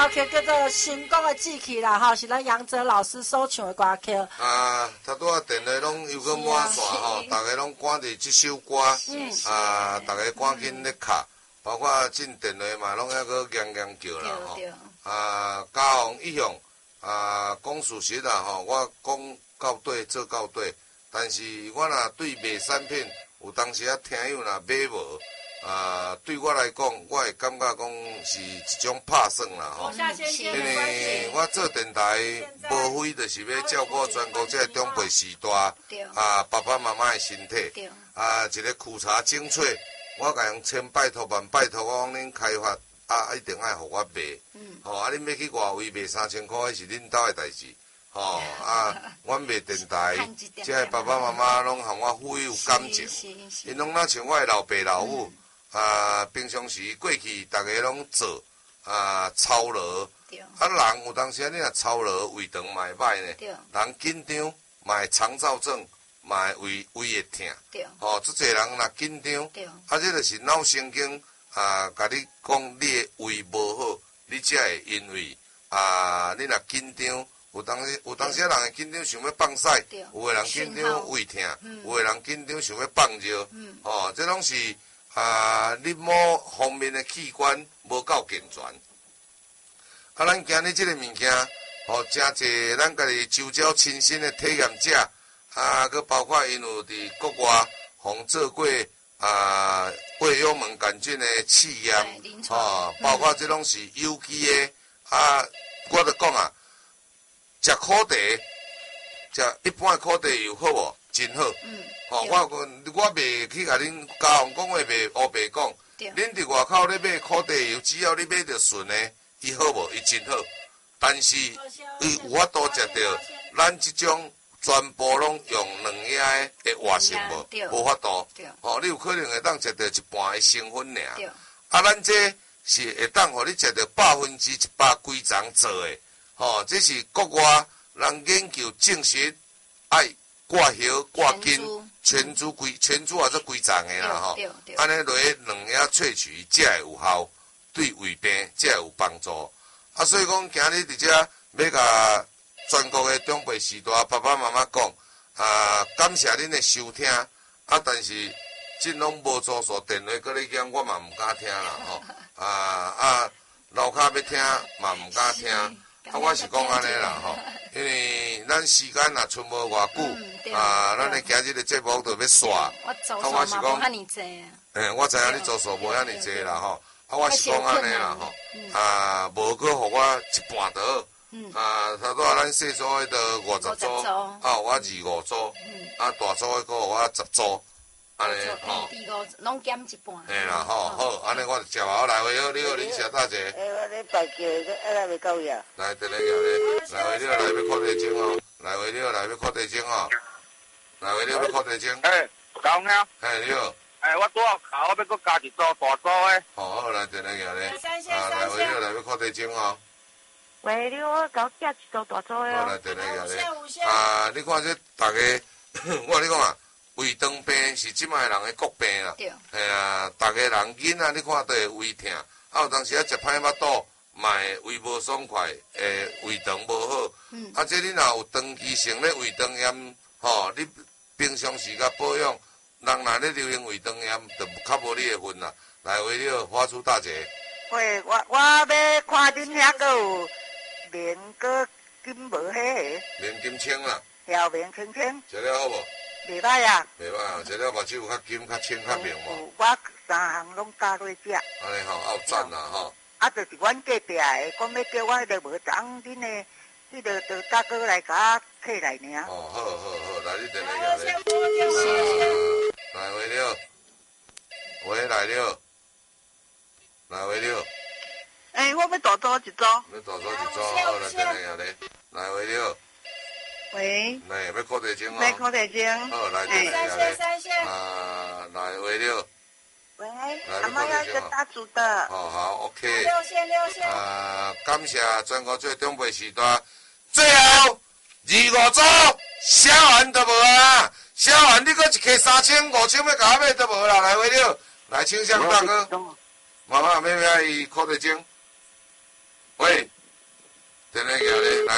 歌曲叫做《成功的志气》啦，吼，是咱杨哲老师所唱的歌曲。 他拄啊电话拢又搁满线吼，大家拢赶伫即首歌，大家赶紧咧卡，包括进电话嘛，拢还搁硬叫啦吼。嘉宏一向讲事实啦吼，我讲到底做到底，但是我若对卖产品，有当时听友若买无。对我来讲，我会感觉讲是一种拍算啦吼，因为我做电台无非就是要照顾全国这长辈时代，爸爸妈妈的身体，一个苦茶精粹，我甲人千拜托万拜托，我讲恁开发一定爱互我卖，恁要去外围卖3000块，迄是恁兜的代志，阮卖电台，这个爸爸妈妈拢向我富有感情，因拢若像我的老爸老母。平常时过去大家拢做操劳，人有当时你若操劳胃肠嘛会歹呢，人紧张嘛会肠躁症，嘛会胃会痛，足侪人若紧张，这就是脑神经甲你讲你的胃无好，你才会因为你若紧张，有当时人会紧张想要放屎，有的人紧张胃痛，有的人紧张想要放尿，这拢是。你某方面的器官无够健全，咱今日这个物件，真侪咱家己周遭亲身的体验者，佮包括因有伫国外互做过胃幽门杆菌的试验，包括这拢是有机的，我著讲食苦茶，食一般的苦茶有好无？真好。我袂去甲恁嘉宏讲话，袂乌白讲。恁伫外口咧买苦茶油，只要你买着顺的，伊好无？伊真好。但是伊有法度食着，咱即种全部拢用两叶的活性无？无法度。你有可能会当食着一半的成分尔。咱这是会当互你食着100%规章做的。这是国外人研究证实爱挂叶挂筋。全株或者规章的啦吼，安尼落去两叶萃取，才会有效，对胃病才会有帮助。所以讲今日伫遮要甲全国的长辈时代爸爸妈妈讲，感谢恁的收听，但是真拢无做数电话搁咧响，我嘛毋敢听啦吼，楼骹要听嘛毋敢听，我是讲安尼啦吼，因为咱时间也剩无偌久。咱的今日的节目就要煞，我是讲，我知影你做数无遐尼济啦吼，我是讲安尼啦吼，无搁互我一半刀，差不多咱细组迄个50组，我25组，大组迄个互我10组，安尼吼， 拢减一半。 嘿啦吼，好，安尼我就接好来回好，你好，恁小大姐。 我咧白叫，还未到呀。 来，等下叫你，来回你来要看地精哦，来回你来要看地精哦。来回你要看地精。 嘉宏啊。 你好。 我拄好卡，我要搁加一组大组的。 好，来等下叫你。来回你来要看地精哦。 喂，你我搞加一组大组的。 好，来等下叫你。你看这大家，我跟你讲啊，胃肠病是即卖人的国病啦。对。大家人囡仔，你看都会胃痛，有当时食歹腹肚。嘛会胃无爽快，胃肠无好。这你若有长期性咧胃肠炎，你平常时甲保养，人若咧流行胃肠炎，就较无你的份啦。来为了花出大姐。 喂，我要看恁遐个有面个金无迄个。 面金青啦。 晓面青青。 食了好无？ 袂歹啊。 袂歹啊，食了目睭较金、较青、较明无？ 我3项拢加落食。 安尼吼，有赞啦吼。 就是阮隔壁的，讲要叫我迄个无长恁的，迄个就大哥来甲客来尔。 好，来你等下来。来回了，喂来了，来回了。 我要大组一组。 要大组一组，好来等下来，来回了。 喂。 来要看地精哦。 要看地精。 好来等下来。来回了。 喂，阿妈要一个大组的。 好 ，OK。 六线。 感谢全国最长辈时代，最后25组销完都无啊！销完你搁一克3000、5000要甲我买都无啦！来回了，来请向大哥，妈妈妹妹伊靠地精，喂。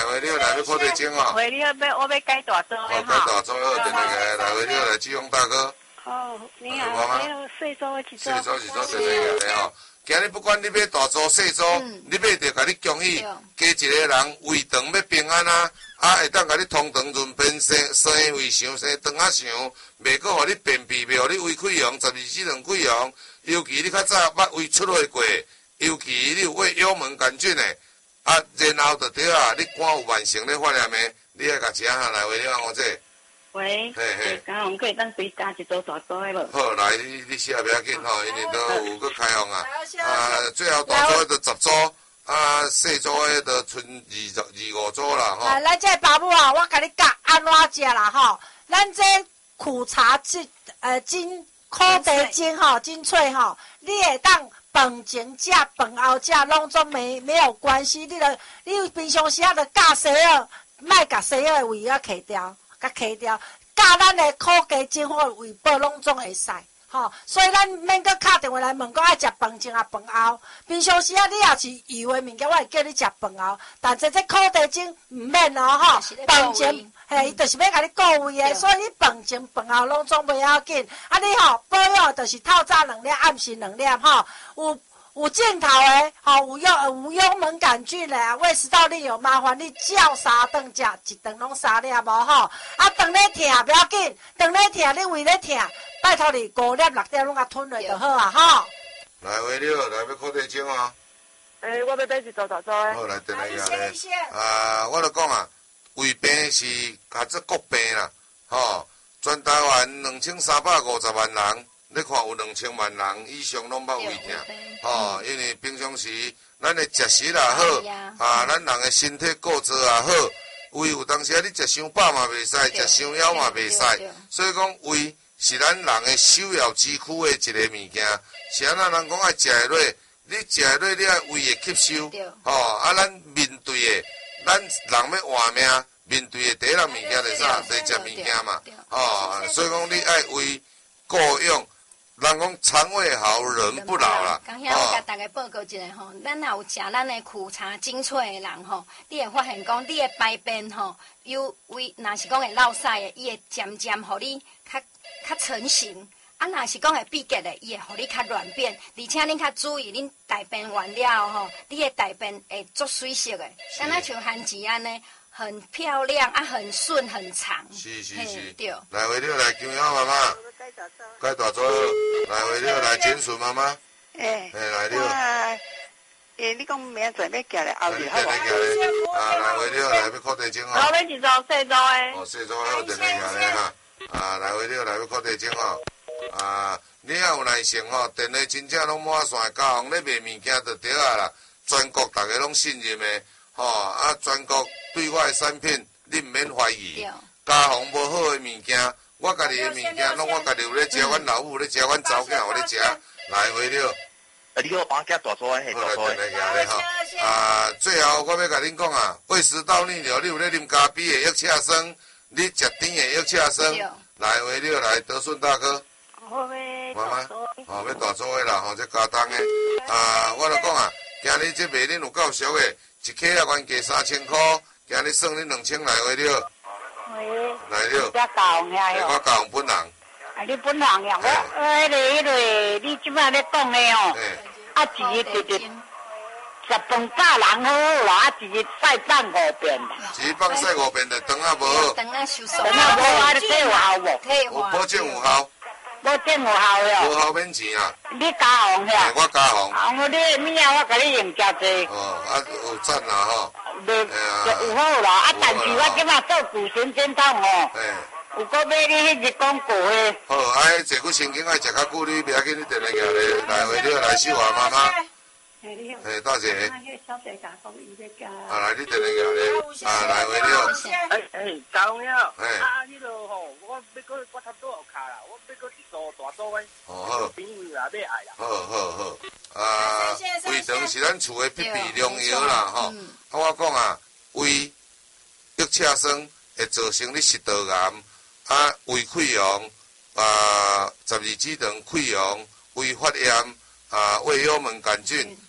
回了，来要靠地精哦。 回了我要改大桌的改大桌好，等来回了，来志勇大哥。 哦，你好，你好，细桌一桌。 细桌一桌，等来吼。今日不管你买大桌细桌，你买着甲你恭喜，加一个人胃肠要平安啊，会当甲你通肠润便生胃肠生肠啊肠，袂阁互你便秘，袂互你胃溃疡，12指肠溃疡，尤其你较早捌胃出血过，尤其你有胃幽门杆菌的，然后就对啊，你肝有慢性咧发炎的，你爱甲食下来话了，我这。 喂，刚我们可以当谁加一桌大桌的无？ 好，来你写不要紧吼，因为都有个开放啊。最后大桌就10桌，细桌的就剩25桌啦吼。 来，咱这爸母啊，我甲你教安怎食啦吼。咱这苦茶精苦茶精吼，精粹吼，你会当饭前食、饭后食，拢总没有关系。你平常时啊，着教西儿，莫甲西儿的胃啊揢掉。甲揢掉，教咱的苦茶精或胃部拢总会使，吼，所以咱免阁敲电话来问讲爱食饭前啊饭后。平常时啊，你也是油的物件，我会叫你食饭后。但是这苦茶精唔免哦，吼，饭前伊就是要甲你顾胃的，所以你饭前饭后拢总袂要紧。你吼保养就是透早2粒，暗时2粒，吼，有镜头的，吼有幽门杆菌的，胃食道逆有麻烦，你照3顿食，一顿拢3粒无吼。顿咧疼不要紧，顿咧疼你胃咧疼，拜托你5粒6粒拢甲吞落就好啊吼。 来话了，来要靠地精哦。 我要买一桌大桌的。 好，来等来个我就讲啊，胃病是甲这国病啦，吼，全台湾2350万人。你看有2000万人以上拢捌胃疼，因为平常时咱的食食也好，咱人的身体构造也好，胃有当时啊你食伤饱嘛袂使，食伤枵嘛袂使，所以讲胃是咱人的首要之躯的一个物件。是安那人讲爱食的落，你食的落你爱胃会吸收，咱面对的，咱人要活命，面对的第一样物件就是啥？就是食物件嘛，所以讲你爱胃够用。人讲肠胃好，人不老啦。 刚遐我甲大家报告一下吼，咱若有食咱的苦茶精粹的人吼，你会发现讲你的排便吼，有胃若是讲会落屎的，伊会渐渐互你较成型。若是讲会闭结的，伊会互你较乱便，而且恁较注意，恁大便完了吼，你的大便会足水色的，敢若像番薯安尼。很漂亮很顺很长。 是， 对。 来回了来姜妈妈，改大桌，来回了来简顺妈妈。来了。 你讲明仔载要寄来后日好无？ 来回了来要靠地精哦。 我要一桌细桌的。 细桌好，等来寄来哈。来回了来要靠地精哦。你也有耐性吼，电话真正拢满线，家行咧卖物件就对啊啦，全国大家拢信任的。全国对我的产品，你毋免怀疑。家行无好的物件，我家己的物件，拢我家己有咧食，阮老母咧食，阮查某囝有咧食，来回了。 你给我帮我加大桌的， 好，来等来下咧吼。最后我要甲恁讲啊，胃食道逆流，你有咧啉咖啡的益车酸，你食甜的益车酸，来回了来德顺大哥。妈妈，要大桌的啦，这加重的。我就讲啊。今日这卖恁有够俗的，一克啊原价3000块，今日算恁2000来回了。来了。 我教遐我教本人。 你本人呀？我迄个，你即摆咧讲的哦，一日直10饭炸人好啦，一日晒饭5遍。 一日放晒5遍就肠啊无好。 肠收缩。 肠啊无啊，你有效无？ 有保证有效。 保证有效哟。 无效免钱啊。 你加红遐？ 我加红。 你的物啊，我甲你用诚济。 有赞啦吼。 有好啦，但是我即摆做骨神检讨吼。有搁买你迄日广告的。 好，坐骨神经爱食较久，你不要紧，你电话寄来回了来秀华妈妈。大姐。 来， 你电话寄来，来回了。 交了。迄落吼，我差不多有卡啦，我要搁一桌大桌的。好。朋友也要爱啦。 好。胃肠是咱厝的必备良药啦吼。我讲啊，胃益车酸会造成你食道癌，胃溃疡，12指肠溃疡，胃发炎，胃幽门杆菌，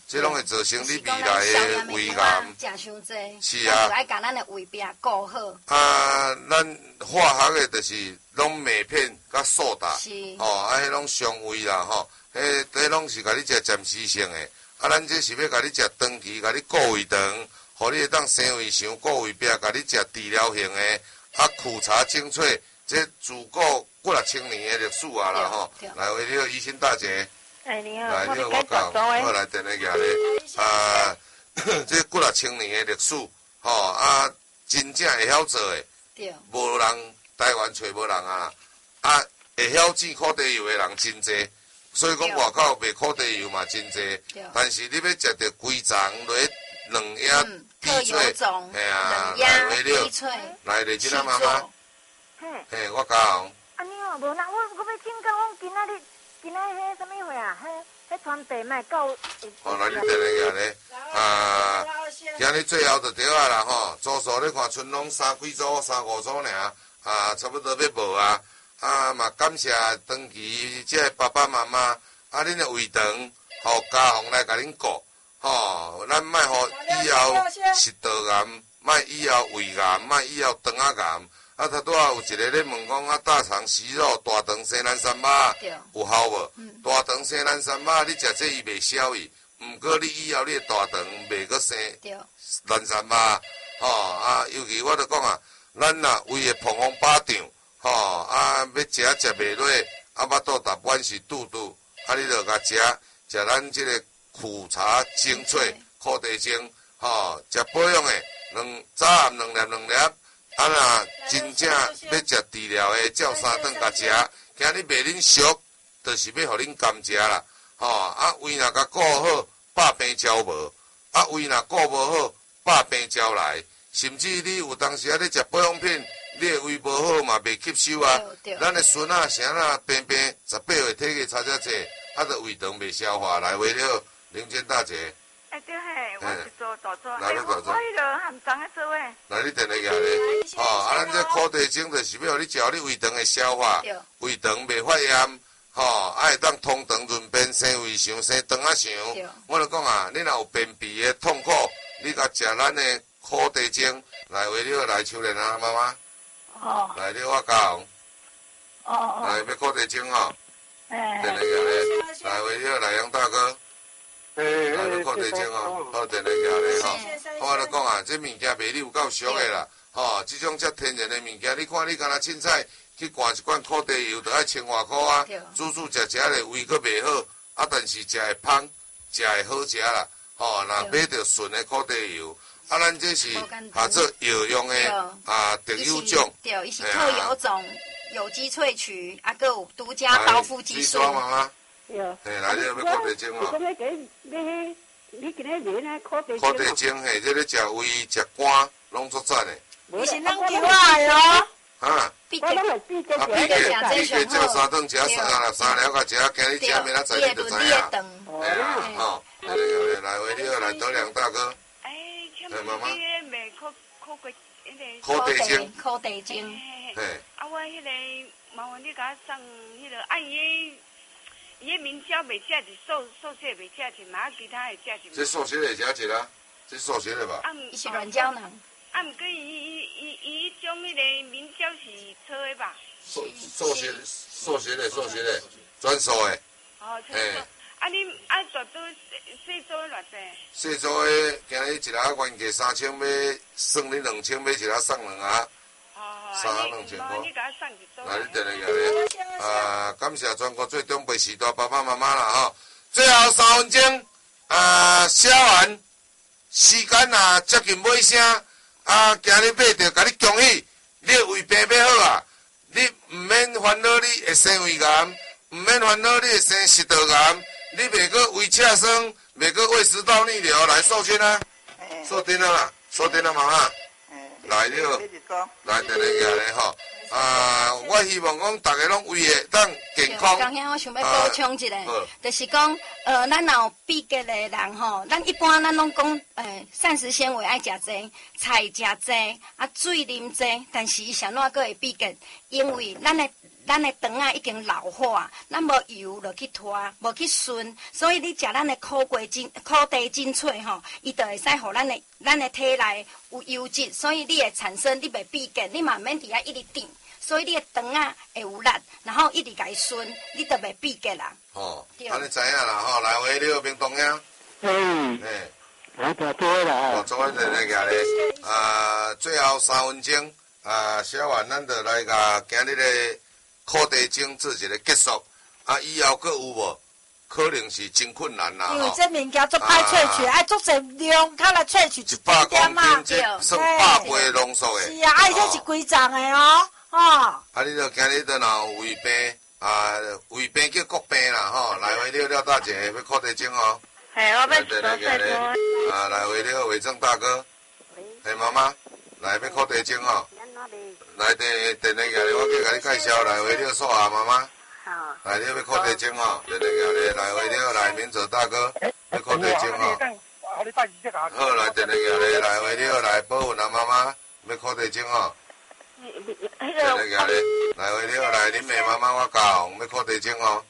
这拢会造成你未来的胃癌。 食伤济， 是啊， 就爱甲咱的胃壁顾好。 咱化学的就是拢镁片甲苏打， 是， 迄拢伤胃啦，迄拢是甲你食暂时性的。咱这是要甲你食长期，甲你顾胃肠，互你会当生胃肠、顾胃壁，甲你食治疗型的。苦茶精粹，这足够几啊千年的历史啊啦，来，为了医生大姐。 你好， 来，我讲，我来电来举咧，这几啊千年的历史，真正会晓做的，无人台湾找无人啊，会晓煮苦茶油的人真济，所以讲外口卖苦茶油嘛真济，但是你要食到规肠落两鸭特有种， 两鸭鸡脆， 来，丽珍啊妈妈，嘿，我讲。 你好，无那我要请教，我今仔迄什么会啊？迄传递卖够。 来，你电来举咧，今日最后就对啊啦组数你看春拢3几组、3、5组尔，差不多要无啊。嘛感谢长期这爸爸妈妈，恁的胃肠，互家访来甲恁顾。咱莫互以后食道癌，莫以后胃癌，莫以后肠仔癌。头拄有一个咧问讲，大肠息肉、大肠生咱三妈有效无？大肠生咱三妈，你食这伊袂消去，毋过你以后你的大肠袂阁生咱三妈。尤其我著讲咱若胃会碰风巴掌，要食袂落，腹肚逐晚是肚肚，你著甲食咱这个苦茶精粹苦茶精，食保养的早暗2粒。若真正要食治疗的，照3顿甲食。今日袂恁俗，就是要互恁甘食啦。胃若甲顾好，百病招无；胃若顾无好，百病招来。甚至你有当时咧食保养品，你的胃无好嘛，袂吸收啊。咱的孙啥病18岁体格差遮济，著胃肠袂消化来，为了林娟大姐。 对嘿，我是做大做， 来你大做。 我迄个含章咧做诶。 来你电来举咧，咱这苦茶精就是要互你食你胃肠的消化，胃肠袂发炎，会当通肠润便，生胃肠，生肠仔肠。我著讲你若有便秘的痛苦，你甲食咱的苦茶精，来为了来秋莲啊妈妈。来你我教。来要苦茶精电来举咧，来为了来杨大哥。来要苦茶精好电来举咧我著讲这物件卖你有够俗的啦，这种遮天然的物件，你看你敢若凊彩去灌一罐苦茶油，著爱1000外箍啊，煮食咧胃阁袂好，但是食会芳，食会好食啦，若买着纯的苦茶油，咱这是做药用的特有种， 对，伊是特有种有机萃取，还有独家包覆技术。 来，你要苦茶精你今日练啊，苦茶精嘿，这咧食胃食肝拢足赞的。 你是咱叫我的哦。 必给照 3顿食3了甲食，今日食明仔载你就知影。来，为了来德良大哥。妈妈。苦茶精。 我迄个麻烦你甲我送迄个伊个面胶袂食一素食袂食一，嘛其他会食一。 这素食会食一啊？这素食的吧？ 伊是软胶囊。 毋过伊迄种迄个面胶是错的吧？ 素食的，专素的。 你大组细组的偌济？ 细组的，今日一下原价3000，要算你2000，买一下送2盒。32000块。来，你电来举咧。感谢全国最长辈时代爸爸妈妈啦最后3分钟，写完，时间接近尾声，今日买着，甲你恭喜，你的胃病要好啊！你毋免烦恼你会生胃癌，毋免烦恼你会生食道癌，你袂阁胃刺酸，袂阁胃食道逆流，来收听啊！收听啊妈妈。来了，来电来举咧我希望讲大家拢胃会当健康。 刚刚我想要补充一下，就是讲，咱有闭结的人咱一般咱拢讲，膳食纤维爱食济，菜食济，水啉济，但是伊啥哪个会闭结？因为咱的咱的肠啊已经老化，咱无油落去拖，无去顺，所以你食咱的苦茶精粹吼，伊就会使互咱的体内有油脂，所以你会产生你袂闭结，你嘛免伫遐一直顶，所以你的肠啊会有力，然后一直甲伊顺，你就袂闭结啦。 哦，安尼知影啦吼，来回了明东兄。 我就做啦。 做伙在咧个咧，最后3分钟，小完咱就来甲今日的苦茶精做一个结束。以后佫有无？可能是真困难啦。 因为这物件做歹萃取，爱做侪量，较来萃取 100公斤，这算100倍浓缩的。 是啊，而且是规丛的哦，吼。 你就今日倒若有胃病，胃病叫国病啦吼，来回了大姐要苦茶精哦。 我要来回了伟正大哥，妈妈，来要苦茶精吼，来电来个我去甲你介绍来回了说啊妈妈，来了要苦茶精吼，电来来回了来明哲大哥要苦茶精吼，好来电来回了来保温啊妈妈要苦茶精吼，电来回了来恁妹妈妈我教要苦茶精吼。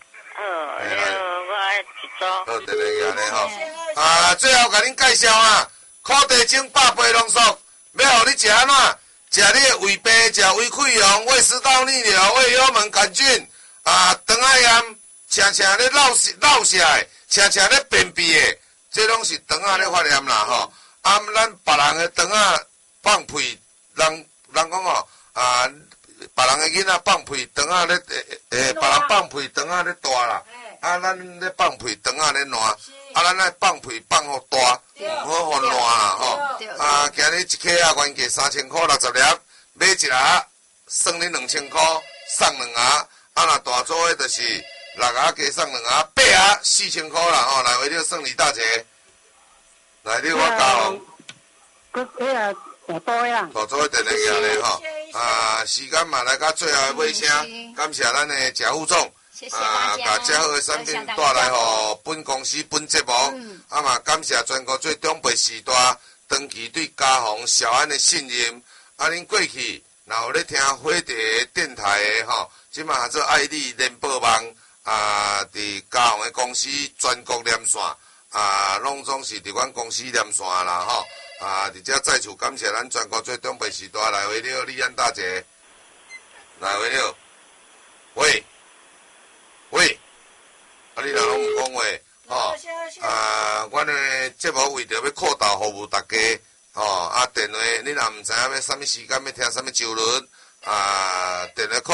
好，电来个吼，最后甲恁介绍苦茶精100倍浓缩，要互你食安怎？食你的胃病，食胃溃疡、胃食道逆流、胃幽门杆菌，肠仔炎，常常咧落下的，常常咧便秘的，这拢是肠仔咧发炎啦吼。咱别人的肠仔放屁，人讲吼，别人的囡仔放屁，肠仔咧，别人放屁，肠仔咧大啦。咱咧放屁，肠仔咧烂，咱咧放屁放互大，唔好互烂啦吼。今日一克原价3000块60粒，买一盒算你2000块，送2盒。若大组的就是6盒加送2盒，8盒4000块啦吼。来回了算李大姐，来你我教。 大组的啦。 大组的电来个咧吼，时间嘛来到最后的尾声，感谢咱的贾副总。 谢谢大家， 把遮好的产品带来互本公司本节目，嘛感谢全国最长辈时代长期对嘉宏小安的信任。恁过去若有咧听火茶电台的吼，即马做爱丽联播网伫嘉宏的公司全国连线拢总是伫阮公司连线啦吼。伫遮再次感谢咱全国最长辈时代来回了李安大姐，来回了，喂。喂，你若拢唔讲话，吼，阮的节目为着要扩大服务大家，吼，电话你若唔知影要啥物时间要听啥物周轮，电话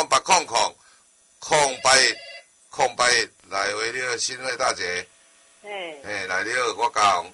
0800来回了新会大姐，来了我教。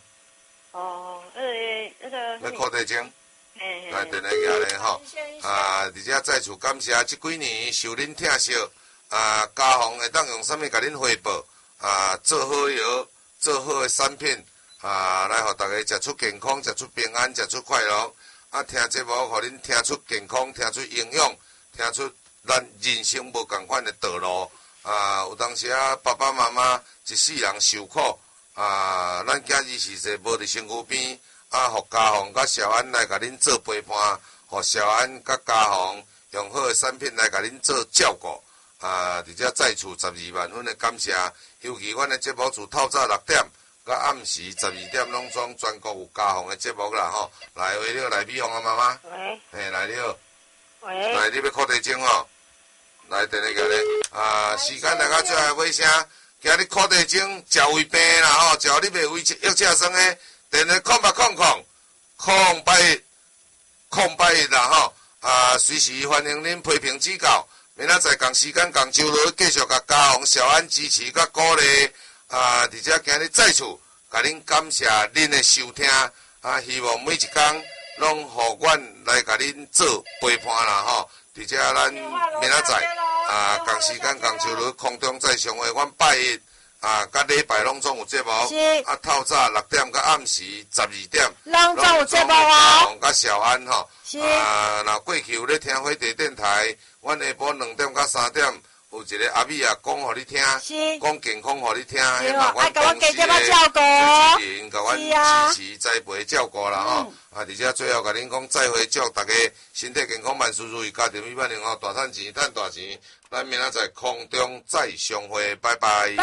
要苦茶精，来电话寄咧吼，而且再次感谢这几年受恁疼惜。嘉宏会当用啥物甲恁汇报？做好药，做好的产品，来互大家食出健康，食出平安，食出快乐。听节目，互恁听出健康，听出营养，听出咱人生无共款的道路。有当时爸爸妈妈一世人受苦，咱囝儿时势无伫身躯边，互嘉宏甲小安来甲恁做陪伴，互小安甲嘉宏用好的产品来甲恁做照顾。而且再次12万分的感谢，尤其阮的节目自透早6点，到暗时12点拢总全国有嘉宏的节目啦吼。来回了，来美凤啊妈妈，来了，来你要苦茶精吼，来电话个咧，时间来到最后尾声，今日苦茶精食胃病啦吼，食你袂胃药车酸的，电话0800啦吼，随时欢迎恁批评指教。明仔载同时间同周日继续甲嘉宏小安支持甲鼓励，而且今日再次甲恁感谢恁的收听，希望每一天拢互阮来甲恁做陪伴啦吼。而且咱明仔载同时间同周日空中再相会，阮拜一甲礼拜拢总有节目，透早6点甲暗时12点， 拢总有节目哦。 甲小安吼，若过去有咧听火茶电台。阮下晡2点到3点，有一个阿米啊讲互你听，讲健康互你听，迄嘛阮公司的主持人甲阮支持栽培照顾啦吼。 而且最后甲恁讲再会，祝大家身体健康，万事如意，家庭美满，大赚钱，赚大钱。咱明仔载空中再相会，拜拜。